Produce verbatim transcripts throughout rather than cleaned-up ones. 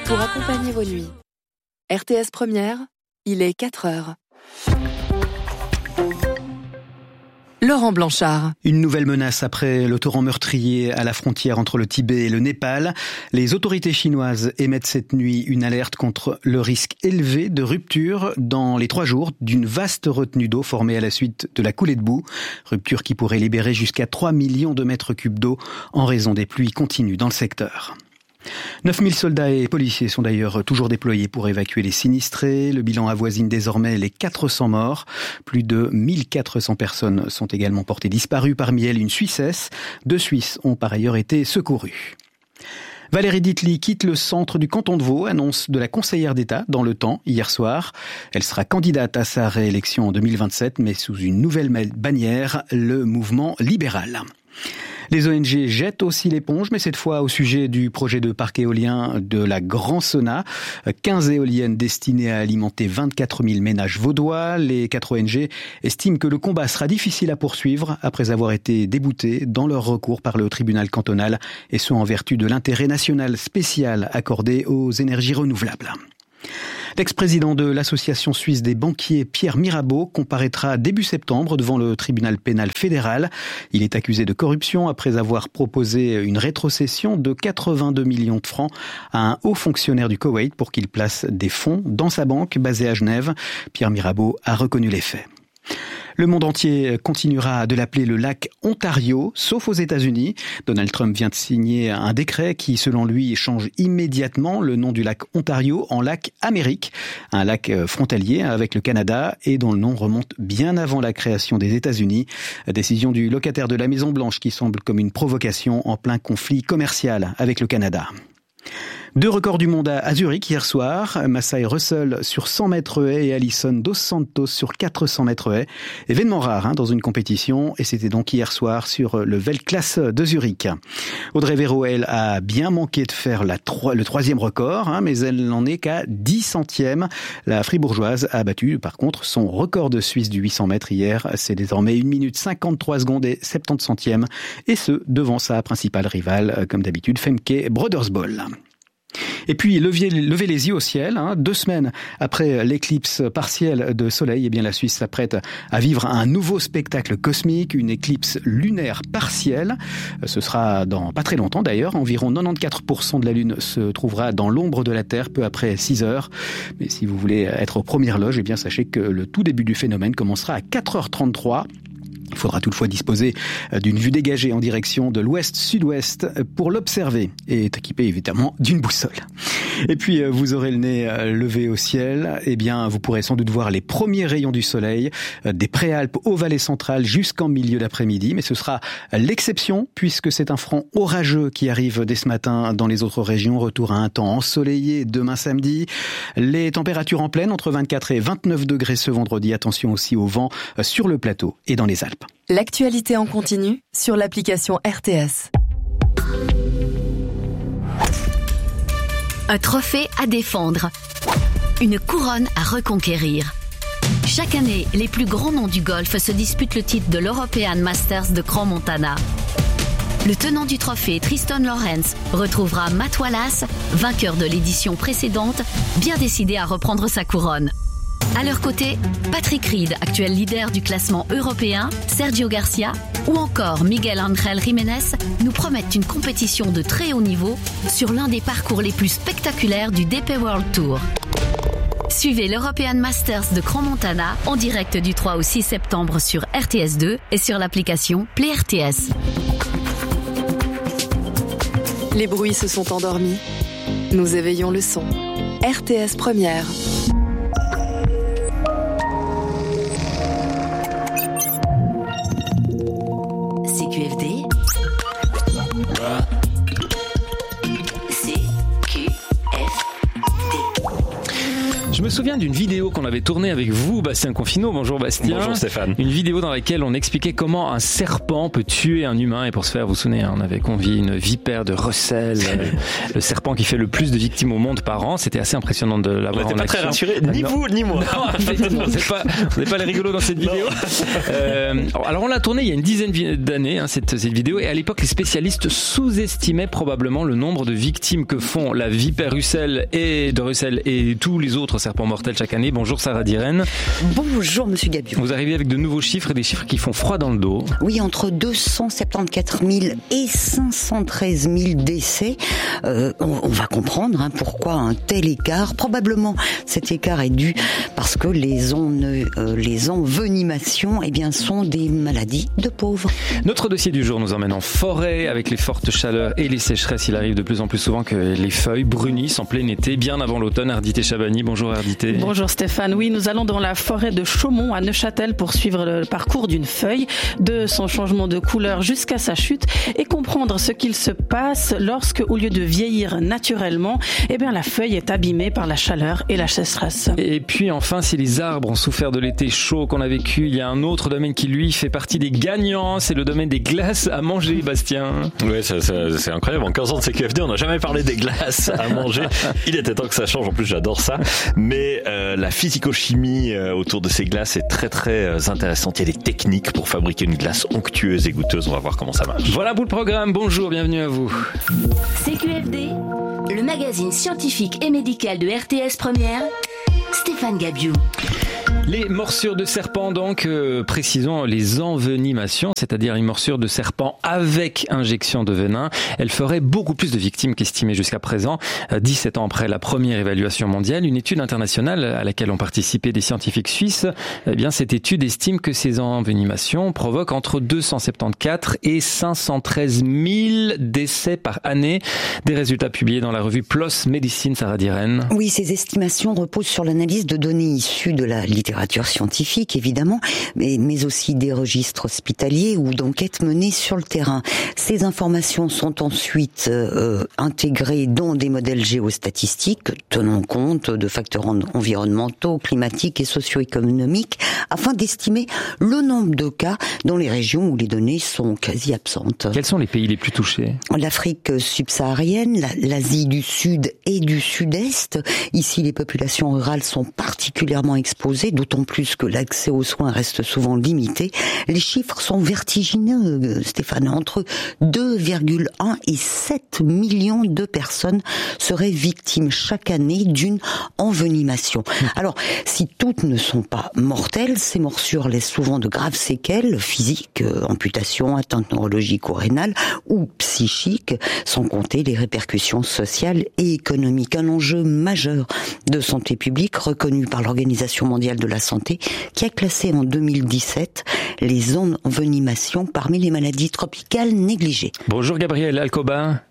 pour accompagner vos nuits. R T S Première, il est quatre heures. Laurent Blanchard. Une nouvelle menace après le torrent meurtrier à la frontière entre le Tibet et le Népal. Les autorités chinoises émettent cette nuit une alerte contre le risque élevé de rupture dans les trois jours d'une vaste retenue d'eau formée à la suite de la coulée de boue. Rupture qui pourrait libérer jusqu'à trois millions de mètres cubes d'eau en raison des pluies continues dans le secteur. neuf mille soldats et policiers sont d'ailleurs toujours déployés pour évacuer les sinistrés. Le bilan avoisine désormais les quatre cents morts. Plus de mille quatre cents personnes sont également portées disparues, parmi elles une Suissesse. Deux Suisses ont par ailleurs été secourus. Valérie Dietly quitte le centre du canton de Vaud, annonce de la conseillère d'État dans Le Temps hier soir. Elle sera candidate à sa réélection en deux mille vingt-sept, mais sous une nouvelle bannière, le mouvement libéral. Les O N G jettent aussi l'éponge, mais cette fois au sujet du projet de parc éolien de la Grand Sona. quinze éoliennes destinées à alimenter vingt-quatre mille ménages vaudois. Les quatre O N G estiment que le combat sera difficile à poursuivre après avoir été déboutés dans leur recours par le tribunal cantonal, et ce en vertu de l'intérêt national spécial accordé aux énergies renouvelables. L'ex-président de l'association suisse des banquiers, Pierre Mirabeau, comparaîtra début septembre devant le tribunal pénal fédéral. Il est accusé de corruption après avoir proposé une rétrocession de quatre-vingt-deux millions de francs à un haut fonctionnaire du Koweït pour qu'il place des fonds dans sa banque basée à Genève. Pierre Mirabeau a reconnu les faits. Le monde entier continuera de l'appeler le lac Ontario, sauf aux États-Unis. Donald Trump vient de signer un décret qui, selon lui, change immédiatement le nom du lac Ontario en lac Amérique, un lac frontalier avec le Canada et dont le nom remonte bien avant la création des États-Unis. Décision du locataire de la Maison-Blanche qui semble comme une provocation en plein conflit commercial avec le Canada. Deux records du monde à Zurich hier soir. Massai Russell sur cent mètres haies et Alison Dos Santos sur quatre cents mètres haies. Événement rare hein, dans une compétition, et c'était donc hier soir sur le Weltklasse de Zurich. Audrey Véro, elle, a bien manqué de faire la tro- le troisième record, hein, mais elle n'en est qu'à dix centièmes. La fribourgeoise a battu par contre son record de Suisse du huit cents mètres hier. C'est désormais une minute cinquante-trois secondes et soixante-dix centièmes, et ce devant sa principale rivale, comme d'habitude, Femke Brodersbol. Et puis, levez, levez les yeux au ciel. Hein. Deux semaines après l'éclipse partielle de soleil, eh bien, la Suisse s'apprête à vivre un nouveau spectacle cosmique, une éclipse lunaire partielle. Ce sera dans pas très longtemps d'ailleurs. Environ quatre-vingt-quatorze pour cent de la Lune se trouvera dans l'ombre de la Terre peu après six heures. Mais si vous voulez être aux premières loges, eh bien, sachez que le tout début du phénomène commencera à quatre heures trente-trois. Il faudra toutefois disposer d'une vue dégagée en direction de l'ouest-sud-ouest pour l'observer et est équipé évidemment d'une boussole. Et puis vous aurez le nez levé au ciel, eh bien vous pourrez sans doute voir les premiers rayons du soleil des Préalpes aux vallées centrales jusqu'en milieu d'après-midi, mais ce sera l'exception puisque c'est un front orageux qui arrive dès ce matin dans les autres régions. Retour à un temps ensoleillé demain samedi. Les températures en pleine entre vingt-quatre et vingt-neuf degrés ce vendredi. Attention aussi au vent sur le plateau et dans les Alpes. L'actualité en continu sur l'application R T S. Un trophée à défendre. Une couronne à reconquérir. Chaque année, les plus grands noms du golf se disputent le titre de l'European Masters de Crans-Montana. Le tenant du trophée, Tristan Lawrence, retrouvera Matt Wallace, vainqueur de l'édition précédente, bien décidé à reprendre sa couronne. À leur côté, Patrick Reed, actuel leader du classement européen, Sergio Garcia ou encore Miguel Ángel Jiménez nous promettent une compétition de très haut niveau sur l'un des parcours les plus spectaculaires du D P World Tour. Suivez l'European Masters de Crans-Montana en direct du trois au six septembre sur R T S deux et sur l'application Play R T S. Les bruits se sont endormis. Nous éveillons le son. R T S Première. C Q F D. C Q F D. Je me souviens d'une vidéo qu'on avait tournée avec vous, Bastien Confinot. Bonjour Bastien. Bonjour Stéphane. Une vidéo dans laquelle on expliquait comment un serpent peut tuer un humain. Et pour ce faire, vous vous souvenez, on avait convié une vipère de Russell, le serpent qui fait le plus de victimes au monde par an. C'était assez impressionnant de l'avoir en action. On n'était pas très rassurés, ni non. vous, ni moi. Non, effectivement, on n'est pas, on n'est pas les rigolos dans cette vidéo. Euh, alors on l'a tournée il y a une dizaine d'années, hein, cette, cette vidéo. Et à l'époque, les spécialistes sous-estimaient probablement le nombre de victimes que font la vipère Russell et de Russell et tous les autres serpents mortels chaque année. Bonjour Sarah Diren. Bonjour Monsieur Gabiou. Vous arrivez avec de nouveaux chiffres et des chiffres qui font froid dans le dos. Oui, entre deux cent soixante-quatorze mille et cinq cent treize mille décès. Euh, on, on va comprendre hein, pourquoi un tel écart. Probablement cet écart est dû parce que les, on, euh, les envenimations eh bien, sont des maladies de pauvres. Notre dossier du jour nous emmène en forêt. Avec les fortes chaleurs et les sécheresses, il arrive de plus en plus souvent que les feuilles brunissent en plein été, bien avant l'automne. Ardité Chabani, bonjour Ardité. Bonjour Stéphane, oui, nous allons dans la forêt de Chaumont à Neuchâtel pour suivre le parcours d'une feuille, de son changement de couleur jusqu'à sa chute et comprendre ce qu'il se passe lorsque, au lieu de vieillir naturellement, eh bien la feuille est abîmée par la chaleur et la sécheresse. Et puis enfin, si les arbres ont souffert de l'été chaud qu'on a vécu, il y a un autre domaine qui lui fait partie des gagnants, c'est le domaine des glaces à manger, Bastien. Oui, c'est, c'est, c'est incroyable. En quinze ans de C Q F D, on n'a jamais parlé des glaces à manger. Il était temps que ça change. En plus, j'adore ça. Mais euh, la physico-chimie euh, autour de ces glaces est très très euh, intéressante. Il y a des techniques pour fabriquer une glace onctueuse et goûteuse. On va voir comment ça marche. Voilà pour le programme. Bonjour, bienvenue à vous. C Q F D, le magazine scientifique et médical de R T S Première, Stéphane Gabiou. Les morsures de serpent, donc, euh, précisons les envenimations, c'est-à-dire une morsure de serpent avec injection de venin. Elle ferait beaucoup plus de victimes qu'estimé jusqu'à présent. Euh, dix-sept ans après la première évaluation mondiale, une étude internationale à laquelle ont participé des scientifiques suisses, eh bien, cette étude estime que ces envenimations provoquent entre deux cent soixante-quatorze et cinq cent treize mille décès par année. Des résultats publiés dans la revue P L O S Medicine, Sarah Diren. Oui, ces estimations reposent sur l'analyse de données issues de la littérature scientifique, évidemment, mais, mais aussi des registres hospitaliers ou d'enquêtes menées sur le terrain. Ces informations sont ensuite euh, intégrées dans des modèles géostatistiques tenant compte de facteurs environnementaux, climatiques et socio-économiques afin d'estimer le nombre de cas dans les régions où les données sont quasi absentes. Quels sont les pays les plus touchés ? L'Afrique subsaharienne, l'Asie du Sud et du Sud-Est. Ici, les populations rurales sont particulièrement exposées, d'autant plus que l'accès aux soins reste souvent limité. Les chiffres sont vertigineux, Stéphane. Entre deux virgule un et sept millions de personnes seraient victimes chaque année d'une envenimation. Alors, si toutes ne sont pas mortelles, ces morsures laissent souvent de graves séquelles physiques, amputation, atteinte neurologique ou rénale, ou psychiques, sans compter les répercussions sociales et économiques. Un enjeu majeur de santé publique reconnu par l'Organisation mondiale de la santé, qui a classé en deux mille dix-sept les envenimations parmi les maladies tropicales négligées. Bonjour Gabriel Alcoba.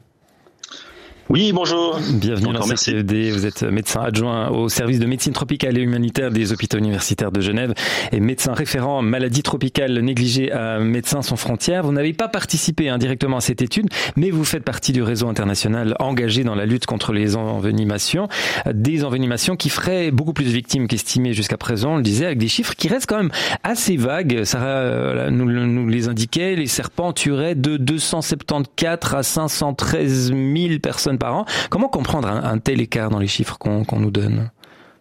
Oui, bonjour. Bienvenue dans C Q F D. Vous êtes médecin adjoint au service de médecine tropicale et humanitaire des hôpitaux universitaires de Genève et médecin référent maladies tropicales négligées à Médecins sans frontières. Vous n'avez pas participé indirectement à cette étude, mais vous faites partie du réseau international engagé dans la lutte contre les envenimations. Des envenimations qui feraient beaucoup plus de victimes qu'estimées jusqu'à présent, on le disait, avec des chiffres qui restent quand même assez vagues. Sarah nous, nous les indiquait, les serpents tueraient de deux cent soixante-quatorze à cinq cent treize mille personnes par an. Comment comprendre un, un tel écart dans les chiffres qu'on, qu'on nous donne ?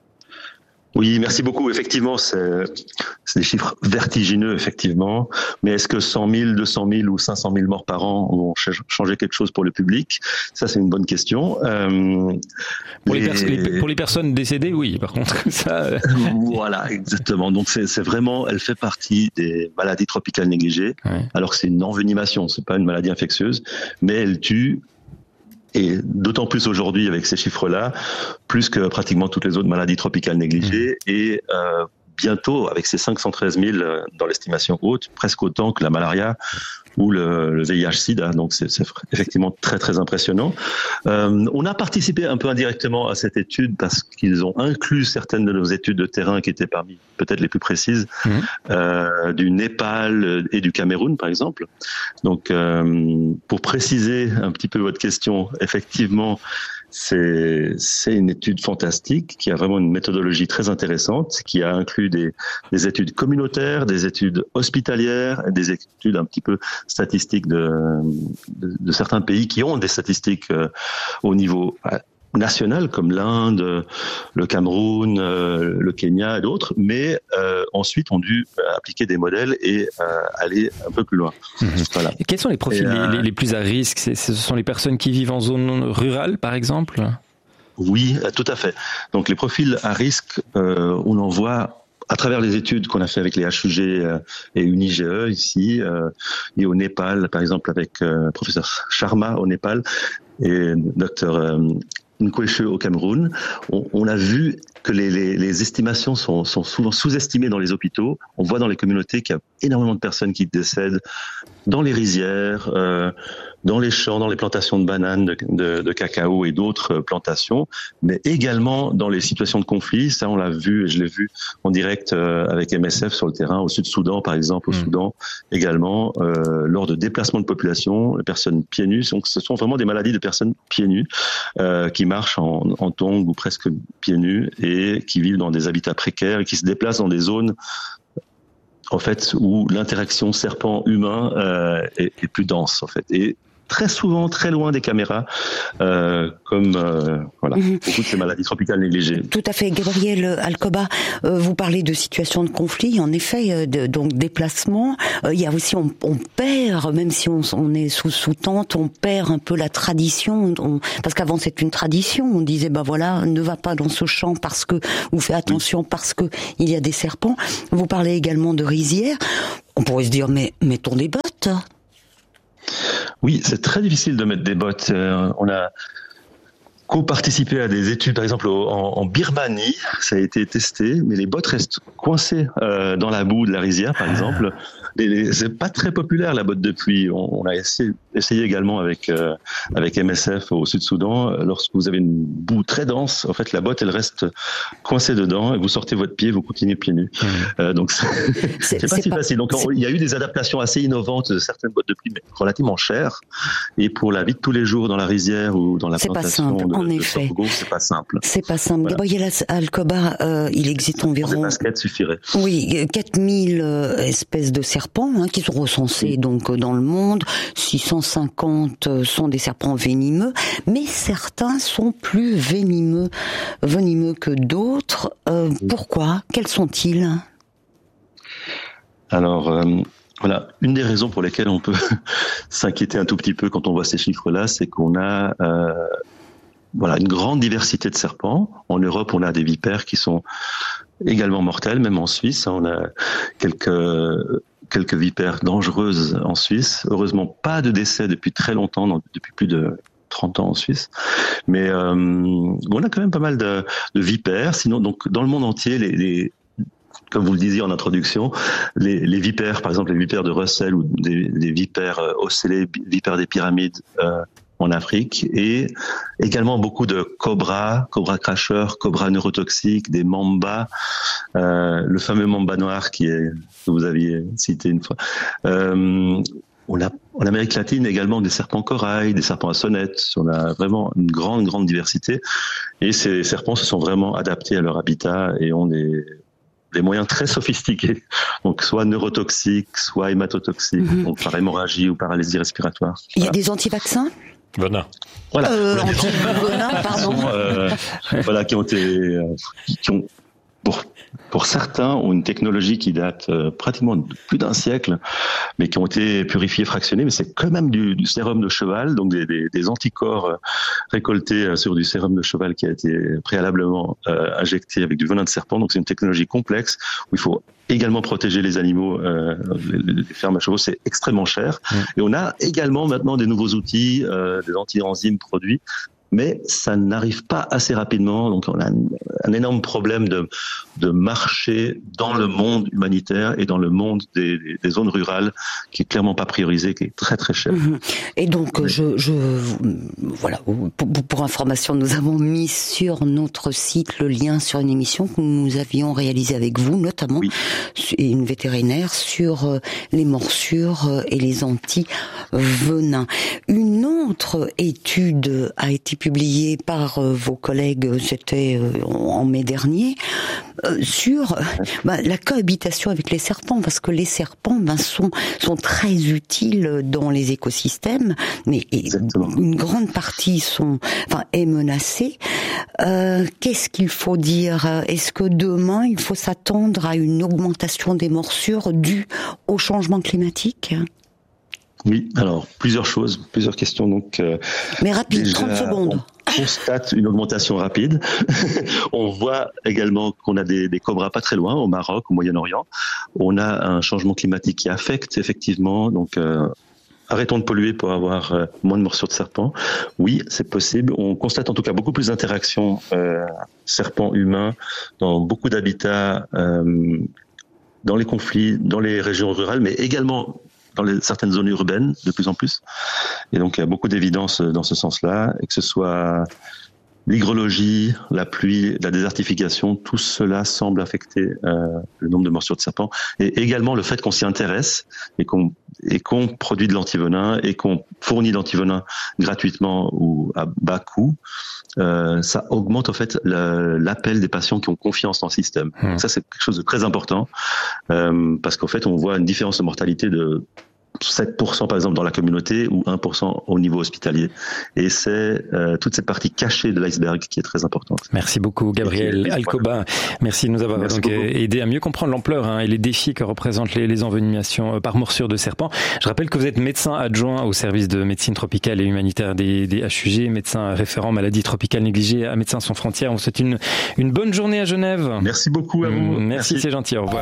Oui, merci beaucoup. Effectivement, c'est, c'est des chiffres vertigineux, effectivement. Mais est-ce que cent mille, deux cent mille ou cinq cent mille morts par an vont changer quelque chose pour le public ? Ça, c'est une bonne question. Euh, pour, les... Les pers- les, pour les personnes décédées, oui, par contre. Ça... Voilà, exactement. Donc, c'est, c'est vraiment, elle fait partie des maladies tropicales négligées, ouais. Alors que c'est une envenimation, c'est pas une maladie infectieuse, mais elle tue. Et d'autant plus aujourd'hui avec ces chiffres-là, plus que pratiquement toutes les autres maladies tropicales négligées. Mmh. Et euh, bientôt, avec ces cinq cent treize mille dans l'estimation haute, presque autant que la malaria ou le, le V I H-Sida. Donc c'est, c'est effectivement très très impressionnant. Euh, on a participé un peu indirectement à cette étude parce qu'ils ont inclus certaines de nos études de terrain qui étaient parmi peut-être les plus précises, mmh. euh, du Népal et du Cameroun par exemple. Donc euh, pour préciser un petit peu votre question, effectivement, c'est, c'est une étude fantastique qui a vraiment une méthodologie très intéressante, qui a inclus des, des études communautaires, des études hospitalières, des études un petit peu statistiques de, de, de certains pays qui ont des statistiques euh, au niveau national, comme l'Inde, le Cameroun, euh, le Kenya et d'autres, mais euh, ensuite ont dû appliquer des modèles et euh, aller un peu plus loin. Mmh. Voilà. Et quels sont les profils et, euh, les, les plus à risque? c'est, Ce sont les personnes qui vivent en zone rurale, par exemple? Oui, tout à fait. Donc les profils à risque, euh, on en voit à travers les études qu'on a fait avec les H U G et une I G E ici, euh, et au Népal, par exemple avec euh, professeur Sharma au Népal et docteur euh, Nkweshe au Cameroun, on, on a vu que les, les, les estimations sont, sont souvent sous-estimées dans les hôpitaux. On voit dans les communautés qu'il y a énormément de personnes qui décèdent dans les rizières, euh, dans les champs, dans les plantations de bananes, de, de, de cacao et d'autres plantations, mais également dans les situations de conflit. Ça, on l'a vu, je l'ai vu en direct euh, avec M S F sur le terrain, au Sud-Soudan par exemple, au mmh. Soudan également, euh, lors de déplacements de population, les personnes pieds nus. Donc, ce sont vraiment des maladies de personnes pieds nus euh, qui marchent en, en tongs ou presque pieds nus et qui vivent dans des habitats précaires et qui se déplacent dans des zones en fait où l'interaction serpent-humain euh, est, est plus dense en fait. Et très souvent, très loin des caméras, euh, comme euh, voilà, mmh. beaucoup de ces maladies tropicales négligées. Tout à fait. Gabriel Alcoba, euh, vous parlez de situations de conflit, en effet, euh, de, donc déplacement. Euh, il y a aussi, on, on perd, même si on, on est sous, sous tente, on perd un peu la tradition, on, parce qu'avant c'est une tradition, on disait, bah voilà, ne va pas dans ce champ parce que, ou fais attention oui. parce que il y a des serpents. Vous parlez également de rizières. On pourrait se dire, mais mettons des bottes. Oui, c'est très difficile de mettre des bottes. Euh, on a co-participé à des études, par exemple en, en Birmanie, ça a été testé, mais les bottes restent coincées euh, dans la boue de la rizière, par exemple. Les, les, c'est pas très populaire la botte de pluie. On, on a essayé, essayé également avec euh, avec M S F au Sud-Soudan. Lorsque vous avez une boue très dense, en fait, la botte elle reste coincée dedans et vous sortez votre pied, vous continuez pieds nus. Mmh. Euh, donc c'est, c'est, c'est pas c'est si pas, facile. Donc on, il y a eu des adaptations assez innovantes de certaines bottes de pluie, mais relativement chères. Et pour la vie de tous les jours dans la rizière ou dans la c'est plantation pas simple, de, en de effet. sorgho, c'est pas simple. C'est pas simple. Voilà. Gabriel Alcoba, euh, il existe environ. Des baskets suffirait. Oui, quatre mille euh, espèces de serpents hein, qui sont recensés oui. donc dans le monde. six cent cinquante sont des serpents venimeux, mais certains sont plus venimeux, venimeux que d'autres. Euh, oui. Pourquoi ? Quels sont-ils ? Alors. Euh... Voilà, une des raisons pour lesquelles on peut s'inquiéter un tout petit peu quand on voit ces chiffres-là, c'est qu'on a euh, voilà une grande diversité de serpents. En Europe, on a des vipères qui sont également mortelles, même en Suisse, on a quelques quelques vipères dangereuses en Suisse. Heureusement, pas de décès depuis très longtemps, depuis plus de trente ans en Suisse. Mais euh, on a quand même pas mal de, de vipères. Sinon, donc dans le monde entier, les, les comme vous le disiez en introduction, les, les vipères, par exemple les vipères de Russell ou des, des vipères euh, ocellées, vipères des pyramides euh, en Afrique, et également beaucoup de cobras, cobras cracheurs, cobras neurotoxiques, des mambas, euh, le fameux mamba noir qui est que vous aviez cité une fois. Euh, on a en Amérique latine également des serpents corail, des serpents à sonnettes. On a vraiment une grande grande diversité, et ces serpents se sont vraiment adaptés à leur habitat et ont des des moyens très sophistiqués, donc soit neurotoxiques, soit hématotoxiques, mm-hmm. donc par hémorragie ou paralysie respiratoire. Il voilà. y a des antivaccins ? Venin. Voilà. Euh, anti-venin, pardon. Sont, euh, voilà, qui ont été, euh, qui ont, pour, pour certains, ont une technologie qui date euh, pratiquement de plus d'un siècle, mais qui ont été purifiés, fractionnés, mais c'est quand même du, du sérum de cheval, donc des, des, des anticorps euh, récoltés euh, sur du sérum de cheval qui a été préalablement euh, injecté avec du venin de serpent. Donc c'est une technologie complexe où il faut également protéger les animaux, euh, les, les fermes à chevaux, c'est extrêmement cher. Mmh. Et on a également maintenant des nouveaux outils, euh, des anti-enzymes produits, mais ça n'arrive pas assez rapidement. Donc on a un, un énorme problème de, de marché dans le monde humanitaire et dans le monde des, des, des zones rurales qui est clairement pas priorisé, qui est très très cher. Et donc oui. je, je voilà pour, pour information, nous avons mis sur notre site le lien sur une émission que nous avions réalisée avec vous, notamment oui. une vétérinaire sur les morsures et les anti-venins. Une autre étude a été publié par euh, vos collègues, c'était euh, en mai dernier, euh, sur euh, bah, la cohabitation avec les serpents, parce que les serpents ben, sont, sont très utiles dans les écosystèmes, mais une grande partie sont, enfin, est menacée. Euh, qu'est-ce qu'il faut dire ? Est-ce que demain, il faut s'attendre à une augmentation des morsures due au changement climatique ? Oui, alors plusieurs choses, plusieurs questions. Donc, euh, mais rapide, déjà, trente secondes. On constate une augmentation rapide. On voit également qu'on a des, des cobras pas très loin, au Maroc, au Moyen-Orient. On a un changement climatique qui affecte effectivement. Donc, euh, arrêtons de polluer pour avoir euh, moins de morsures de serpents. Oui, c'est possible. On constate en tout cas beaucoup plus d'interactions euh, serpents-humains dans beaucoup d'habitats, euh, dans les conflits, dans les régions rurales, mais également dans les, certaines zones urbaines de plus en plus. Et donc il y a beaucoup d'évidence dans ce sens-là, et que ce soit l'hygrologie, la pluie, la désertification, tout cela semble affecter euh, le nombre de morsures de serpents. Et également le fait qu'on s'y intéresse et qu'on et qu'on produit de l'antivenin et qu'on fournit l'antivenin gratuitement ou à bas coût, euh, ça augmente en fait le, l'appel des patients qui ont confiance dans le système. Mmh. Ça c'est quelque chose de très important euh, parce qu'en fait on voit une différence de mortalité de sept pour cent par exemple dans la communauté ou un pour cent au niveau hospitalier. Et c'est euh, toute cette partie cachée de l'iceberg qui est très importante. Merci beaucoup Gabriel Alcoba. Merci de nous avoir donc aidé à mieux comprendre l'ampleur hein, et les défis que représentent les, les envenimations par morsure de serpent. Je rappelle que vous êtes médecin adjoint au service de médecine tropicale et humanitaire des, des H U G, médecin référent maladies tropicales négligées à Médecins sans frontières. On vous souhaite une, une bonne journée à Genève. Merci beaucoup à vous. Merci, Merci. C'est gentil. Au revoir.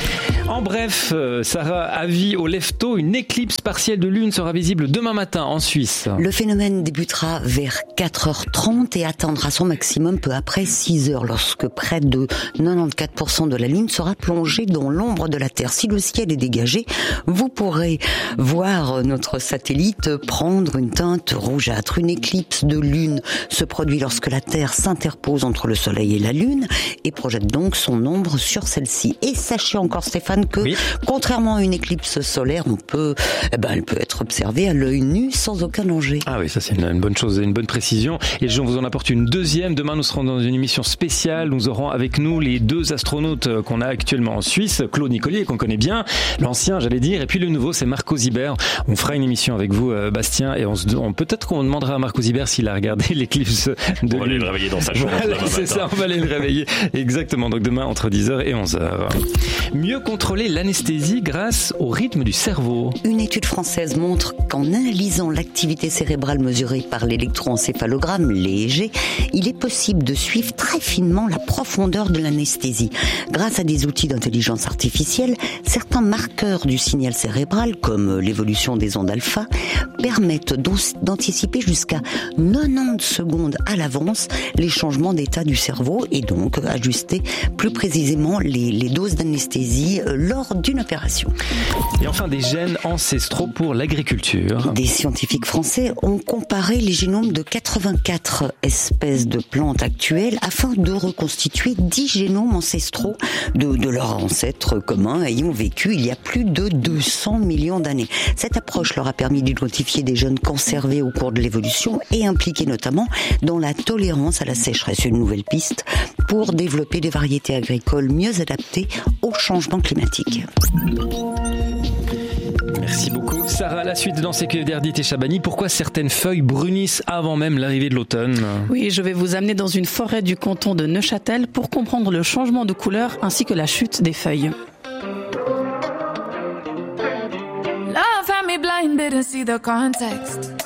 En bref, Sarah, avis au lève-tôt, une éclipse partielle de lune sera visible demain matin en Suisse. Le phénomène débutera vers quatre heures trente et atteindra son maximum peu après six heures, lorsque près de quatre-vingt-quatorze pour cent de la lune sera plongée dans l'ombre de la Terre. Si le ciel est dégagé, vous pourrez voir notre satellite prendre une teinte rougeâtre. Une éclipse de lune se produit lorsque la Terre s'interpose entre le Soleil et la Lune et projette donc son ombre sur celle-ci. Et sachez encore, Stéphane, que oui. contrairement à une éclipse solaire, on peut, eh ben, elle peut être observée à l'œil nu sans aucun danger. Ah oui, ça c'est une, une bonne chose, une bonne précision. Et je vous en apporte une deuxième. Demain, nous serons dans une émission spéciale. Nous aurons avec nous les deux astronautes qu'on a actuellement en Suisse, Claude Nicollier, qu'on connaît bien, l'ancien, j'allais dire, et puis le nouveau, c'est Marco Zibert. On fera une émission avec vous, Bastien, et on se, on, peut-être qu'on demandera à Marco Zibert s'il a regardé l'éclipse de. On va aller le réveiller dans sa chambre. Voilà, c'est ça, on va aller le réveiller. Exactement. Donc demain entre dix heures et onze heures. Mieux contrôler l'anesthésie grâce au rythme du cerveau. Une étude française montre qu'en analysant l'activité cérébrale mesurée par l'électroencéphalogramme, l'E E G, il est possible de suivre très finement la profondeur de l'anesthésie. Grâce à des outils d'intelligence artificielle, certains marqueurs du signal cérébral, comme l'évolution des ondes alpha, permettent d'anticiper jusqu'à quatre-vingt-dix secondes à l'avance les changements d'état du cerveau et donc ajuster plus précisément les, les doses d'anesthésie lors d'une opération. Et enfin, des gènes ancestraux pour l'agriculture. Des scientifiques français ont comparé les génomes de quatre-vingt-quatre espèces de plantes actuelles afin de reconstituer dix génomes ancestraux de, de leurs ancêtres communs ayant vécu il y a plus de deux cents millions d'années. Cette approche leur a permis d'identifier des gènes conservés au cours de l'évolution et impliqués notamment dans la tolérance à la sécheresse. Une nouvelle piste pour développer des variétés agricoles mieux adaptées au changement climatique. Merci beaucoup. Sarah, la suite dans C Q F D Ardite et Chabani. Pourquoi certaines feuilles brunissent avant même l'arrivée de l'automne ? Oui, je vais vous amener dans une forêt du canton de Neuchâtel pour comprendre le changement de couleur ainsi que la chute des feuilles. Love had me blind, didn't see the context.